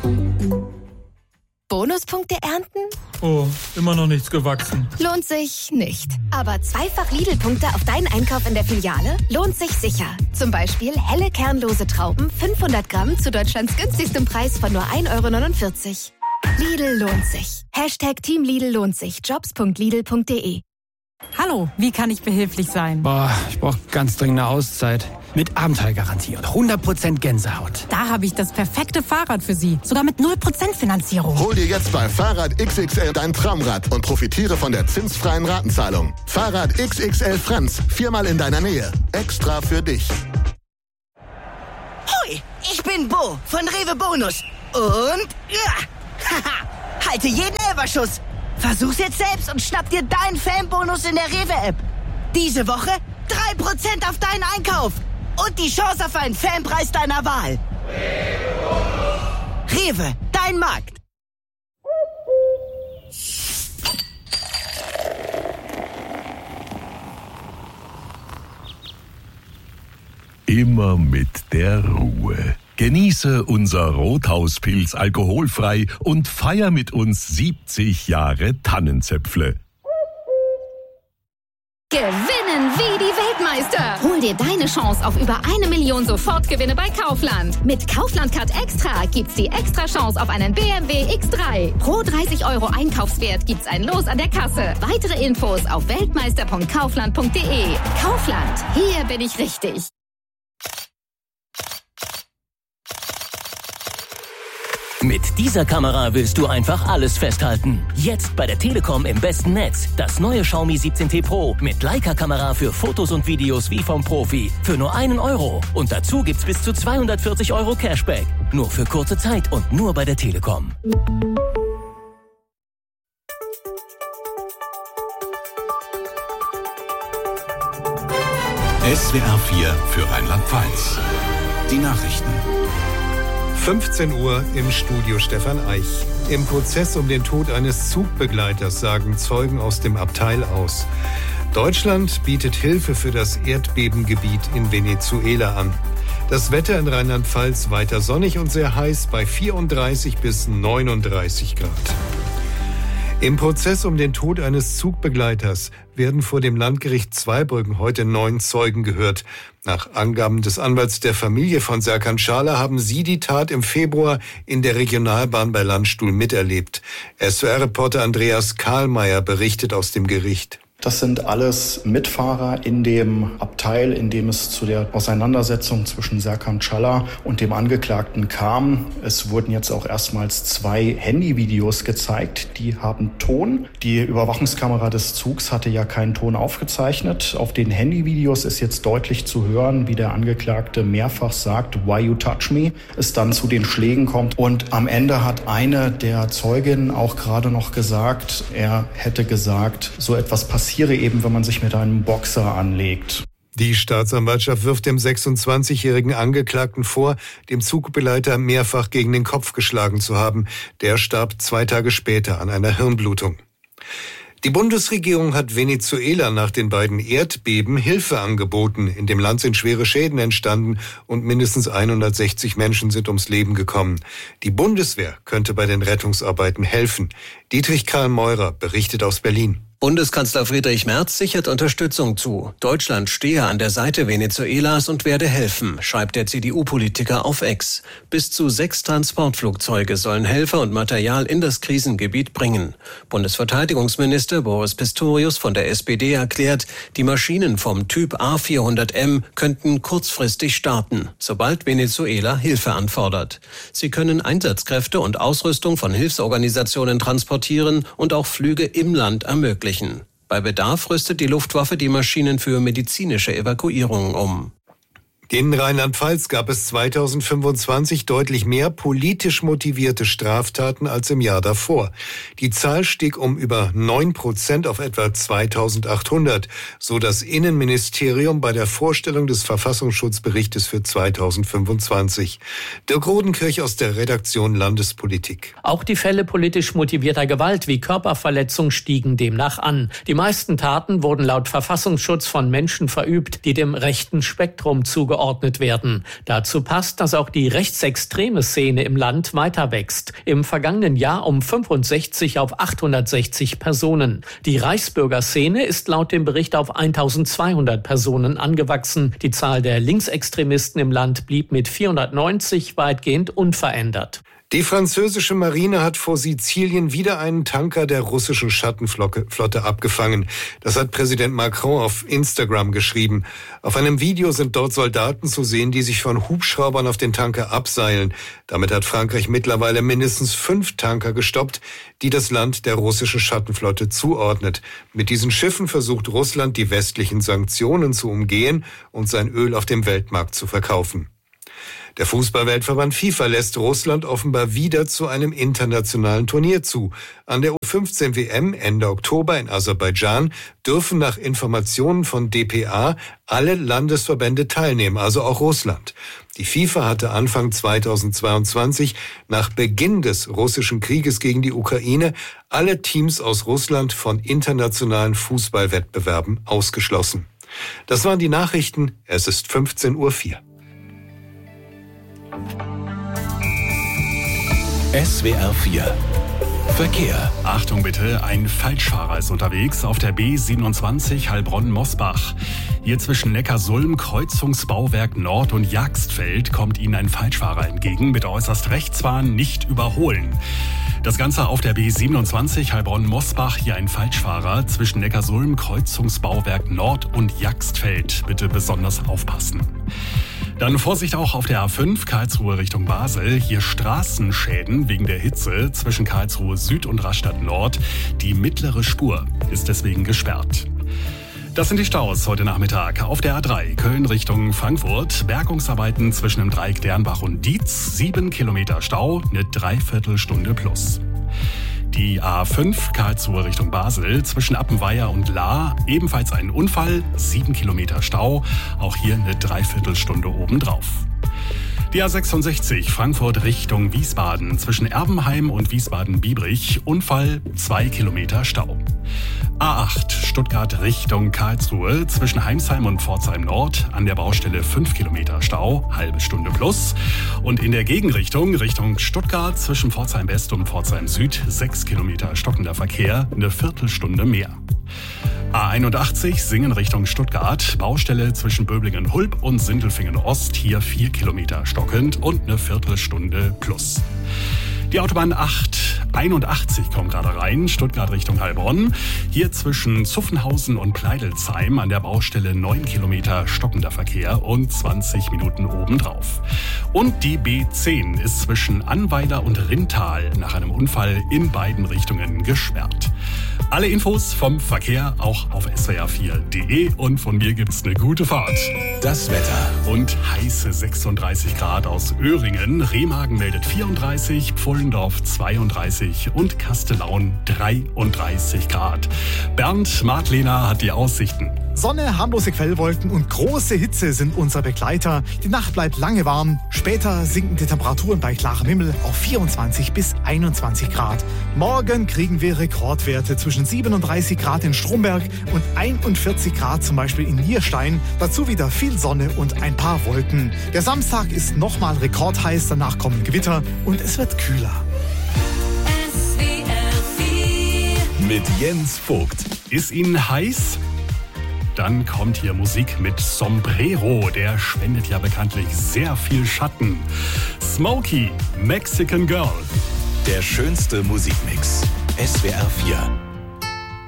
Bonuspunkte ernten? Oh, immer noch nichts gewachsen. Lohnt sich nicht. Aber zweifach Lidl-Punkte auf deinen Einkauf in der Filiale lohnt sich sicher. Zum Beispiel helle kernlose Trauben, 500 Gramm zu Deutschlands günstigstem Preis von nur 1,49 €. Lidl lohnt sich. Team Lidl lohnt sich. Jobs.lidl.de. Hallo, wie kann ich behilflich sein? Ich brauche ganz dringend eine Auszeit. Mit Abenteuergarantie und 100% Gänsehaut. Da habe ich das perfekte Fahrrad für Sie. Sogar mit 0% Finanzierung. Hol dir jetzt bei Fahrrad XXL dein Traumrad und profitiere von der zinsfreien Ratenzahlung. Fahrrad XXL Franz, 4-mal in deiner Nähe. Extra für dich. Hoi, ich bin Bo von Rewe Bonus. Und halte jeden Elferschuss. Versuch's jetzt selbst und schnapp dir deinen Fanbonus in der Rewe-App. Diese Woche 3% auf deinen Einkauf. Und die Chance auf einen Fanpreis deiner Wahl. Rewe, dein Markt. Immer mit der Ruhe. Genieße unser Rothauspilz alkoholfrei und feier mit uns 70 Jahre Tannenzäpfle. Gewinnen wie die Weltmeister. Hol dir deine Chance auf über 1 Million Sofortgewinne bei Kaufland. Mit Kaufland Card Extra gibt's die extra Chance auf einen BMW X3. Pro 30 € Einkaufswert gibt's ein Los an der Kasse. Weitere Infos auf weltmeister.kaufland.de. Kaufland, hier bin ich richtig. Mit dieser Kamera willst du einfach alles festhalten. Jetzt bei der Telekom im besten Netz. Das neue Xiaomi 17T Pro mit Leica-Kamera für Fotos und Videos wie vom Profi. Für nur 1 €. Und dazu gibt's bis zu 240 € Cashback. Nur für kurze Zeit und nur bei der Telekom. SWR 4 für Rheinland-Pfalz. Die Nachrichten. 15 Uhr im Studio Stefan Eich. Im Prozess um den Tod eines Zugbegleiters sagen Zeugen aus dem Abteil aus. Deutschland bietet Hilfe für das Erdbebengebiet in Venezuela an. Das Wetter in Rheinland-Pfalz weiter sonnig und sehr heiß bei 34 bis 39 Grad. Im Prozess um den Tod eines Zugbegleiters werden vor dem Landgericht Zweibrücken heute 9 Zeugen gehört. Nach Angaben des Anwalts der Familie von Serkan Schaler haben sie die Tat im Februar in der Regionalbahn bei Landstuhl miterlebt. SWR-Reporter Andreas Kahlmeier berichtet aus dem Gericht. Das sind alles Mitfahrer in dem Abteil, in dem es zu der Auseinandersetzung zwischen Serkan Schaller und dem Angeklagten kam. Es wurden jetzt auch erstmals 2 Handyvideos gezeigt, die haben Ton. Die Überwachungskamera des Zugs hatte ja keinen Ton aufgezeichnet. Auf den Handyvideos ist jetzt deutlich zu hören, wie der Angeklagte mehrfach sagt, "Why you touch me?", es dann zu den Schlägen kommt. Und am Ende hat eine der Zeuginnen auch gerade noch gesagt, er hätte gesagt, so etwas passiere eben, wenn man sich mit einem Boxer anlegt. Die Staatsanwaltschaft wirft dem 26-jährigen Angeklagten vor, dem Zugbegleiter mehrfach gegen den Kopf geschlagen zu haben. Der starb 2 Tage später an einer Hirnblutung. Die Bundesregierung hat Venezuela nach den beiden Erdbeben Hilfe angeboten. In dem Land sind schwere Schäden entstanden und mindestens 160 Menschen sind ums Leben gekommen. Die Bundeswehr könnte bei den Rettungsarbeiten helfen. Dietrich Karl Meurer berichtet aus Berlin. Bundeskanzler Friedrich Merz sichert Unterstützung zu. Deutschland stehe an der Seite Venezuelas und werde helfen, schreibt der CDU-Politiker auf X. Bis zu 6 Transportflugzeuge sollen Helfer und Material in das Krisengebiet bringen. Bundesverteidigungsminister Boris Pistorius von der SPD erklärt, die Maschinen vom Typ A400M könnten kurzfristig starten, sobald Venezuela Hilfe anfordert. Sie können Einsatzkräfte und Ausrüstung von Hilfsorganisationen transportieren und auch Flüge im Land ermöglichen. Bei Bedarf rüstet die Luftwaffe die Maschinen für medizinische Evakuierungen um. In Rheinland-Pfalz gab es 2025 deutlich mehr politisch motivierte Straftaten als im Jahr davor. Die Zahl stieg um über 9% auf etwa 2.800, so das Innenministerium bei der Vorstellung des Verfassungsschutzberichtes für 2025. Dirk Rodenkirch aus der Redaktion Landespolitik. Auch die Fälle politisch motivierter Gewalt wie Körperverletzung stiegen demnach an. Die meisten Taten wurden laut Verfassungsschutz von Menschen verübt, die dem rechten Spektrum zugeordnet zugeordnet werden. Dazu passt, dass auch die rechtsextreme Szene im Land weiter wächst. Im vergangenen Jahr um 65 auf 860 Personen. Die Reichsbürgerszene ist laut dem Bericht auf 1200 Personen angewachsen. Die Zahl der Linksextremisten im Land blieb mit 490 weitgehend unverändert. Die französische Marine hat vor Sizilien wieder einen Tanker der russischen Schattenflotte abgefangen. Das hat Präsident Macron auf Instagram geschrieben. Auf einem Video sind dort Soldaten zu sehen, die sich von Hubschraubern auf den Tanker abseilen. Damit hat Frankreich mittlerweile mindestens 5 Tanker gestoppt, die das Land der russischen Schattenflotte zuordnet. Mit diesen Schiffen versucht Russland, die westlichen Sanktionen zu umgehen und sein Öl auf dem Weltmarkt zu verkaufen. Der Fußballweltverband FIFA lässt Russland offenbar wieder zu einem internationalen Turnier zu. An der U15-WM Ende Oktober in Aserbaidschan dürfen nach Informationen von dpa alle Landesverbände teilnehmen, also auch Russland. Die FIFA hatte Anfang 2022, nach Beginn des russischen Krieges gegen die Ukraine, alle Teams aus Russland von internationalen Fußballwettbewerben ausgeschlossen. Das waren die Nachrichten. Es ist 15:04 Uhr. SWR 4 Verkehr. Achtung bitte, ein Falschfahrer ist unterwegs auf der B27 Heilbronn-Mosbach. Hier zwischen Neckarsulm, Kreuzungsbauwerk Nord und Jagstfeld kommt Ihnen ein Falschfahrer entgegen. Mit äußerst Rechtsfahren nicht überholen. Das Ganze auf der B27 Heilbronn-Mosbach. Hier ein Falschfahrer zwischen Neckarsulm, Kreuzungsbauwerk Nord und Jagstfeld. Bitte besonders aufpassen. Dann Vorsicht auch auf der A5 Karlsruhe Richtung Basel. Hier Straßenschäden wegen der Hitze zwischen Karlsruhe Süd und Rastatt Nord. Die mittlere Spur ist deswegen gesperrt. Das sind die Staus heute Nachmittag. Auf der A3 Köln Richtung Frankfurt. Bergungsarbeiten zwischen dem Dreieck Dernbach und Dietz. 7 Kilometer Stau, eine Dreiviertelstunde plus. Die A5 Karlsruhe Richtung Basel zwischen Appenweier und Lahr ebenfalls ein Unfall, 7 Kilometer Stau, auch hier eine Dreiviertelstunde obendrauf. Die A66 Frankfurt Richtung Wiesbaden zwischen Erbenheim und Wiesbaden-Biebrich, Unfall, 2 Kilometer Stau. A8 Stuttgart Richtung Karlsruhe zwischen Heimsheim und Pforzheim Nord an der Baustelle 5 Kilometer Stau, halbe Stunde plus. Und in der Gegenrichtung Richtung Stuttgart zwischen Pforzheim West und Pforzheim Süd 6 Kilometer stockender Verkehr, eine Viertelstunde mehr. A81 Singen Richtung Stuttgart, Baustelle zwischen Böblingen-Hulb und Sindelfingen-Ost, hier 4 Kilometer stockend und eine Viertelstunde plus. Die Autobahn 81 kommt gerade rein, Stuttgart Richtung Heilbronn. Hier zwischen Zuffenhausen und Pleidelsheim an der Baustelle 9 Kilometer stockender Verkehr und 20 Minuten obendrauf. Und die B10 ist zwischen Annweiler und Rintal nach einem Unfall in beiden Richtungen gesperrt. Alle Infos vom Verkehr auch auf swr4.de und von mir gibt's eine gute Fahrt. Das Wetter. Und heiße 36 Grad aus Öhringen. Remagen meldet 34, Pfullendorf 32 und Kastellaun 33 Grad. Bernd Martlehner hat die Aussichten. Sonne, harmlose Quellwolken und große Hitze sind unser Begleiter. Die Nacht bleibt lange warm. Später sinken die Temperaturen bei klarem Himmel auf 24 bis 21 Grad. Morgen kriegen wir Rekordwerte zwischen 37 Grad in Stromberg und 41 Grad zum Beispiel in Nierstein. Dazu wieder viel Sonne und ein paar Wolken. Der Samstag ist nochmal rekordheiß, danach kommen Gewitter und es wird kühler. Mit Jens Vogt. Ist Ihnen heiß? Dann kommt hier Musik mit Sombrero, der spendet ja bekanntlich sehr viel Schatten. Smokey, Mexican Girl. Der schönste Musikmix. SWR 4.